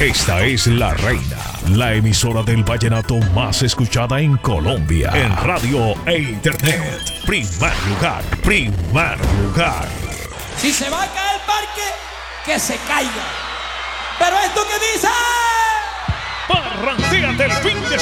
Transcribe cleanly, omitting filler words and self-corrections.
Esta es La Reina, la emisora del vallenato más escuchada en Colombia. En radio e internet. Primer lugar, primer lugar. Si se va a caer el parque, que se caiga. Pero esto que dice... Parrandeate el fin de